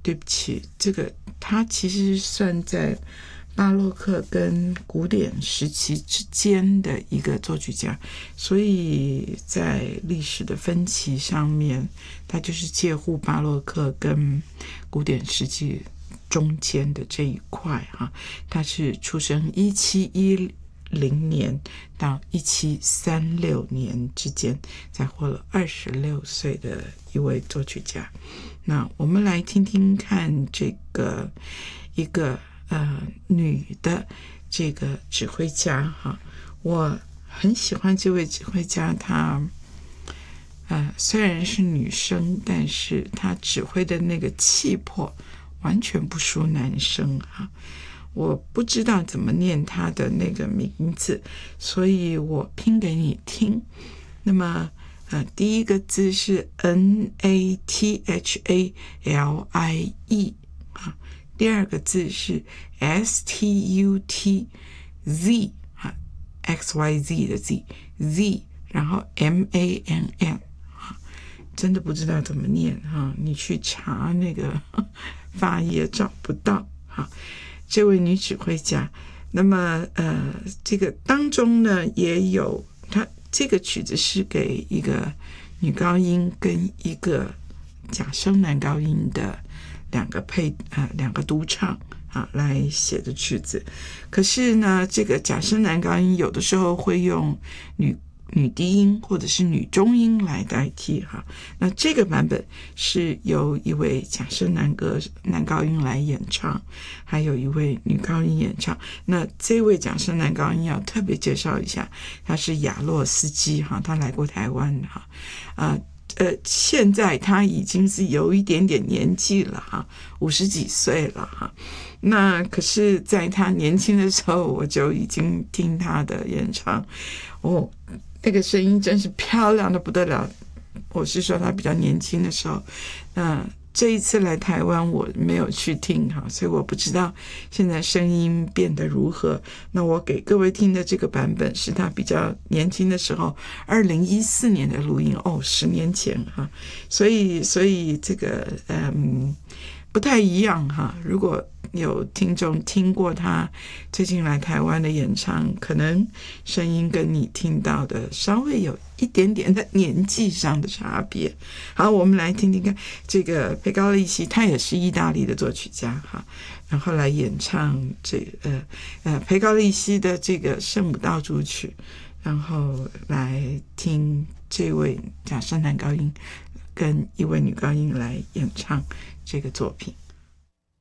对不起，这个他其实算在巴洛克跟古典时期之间的一个作曲家，所以在历史的分歧上面，他就是介乎巴洛克跟古典时期中间的这一块哈。他是出生1710年到1736年之间，才活了26岁的一位作曲家。那我们来听听看这个一个女的这个指挥家哈，我很喜欢这位指挥家，她虽然是女生，但是她指挥的那个气魄完全不输男生哈。我不知道怎么念她的那个名字，所以我拼给你听。那么第一个字是 Nathalie 第二个字是 Stutz XYZ 的 Z， 然后 MANN， 真的不知道怎么念你去查那个发也找不到这位女指挥家。那么这个当中呢，也有她这个曲子是给一个女高音跟一个假声男高音的两个独唱来写的曲子。可是呢，这个假声男高音有的时候会用女低音或者是女中音来代替那这个版本是由一位假声男高音来演唱，还有一位女高音演唱。那这位假声男高音要特别介绍一下，他是亚洛斯基他来过台湾现在他已经是有一点点年纪了50几岁了那可是在他年轻的时候，我就已经听他的演唱那个声音真是漂亮的不得了。我是说他比较年轻的时候，这一次来台湾我没有去听所以我不知道现在声音变得如何。那我给各位听的这个版本是他比较年轻的时候2014年的录音10年前所以这个不太一样如果有听众听过他最近来台湾的演唱，可能声音跟你听到的稍微有一点点的年纪上的差别。好，我们来听听看这个佩高利西，他也是意大利的作曲家然后来演唱这个佩高利西的这个圣母道主曲，然后来听这位假声男高音跟一位女高音来演唱这个作品。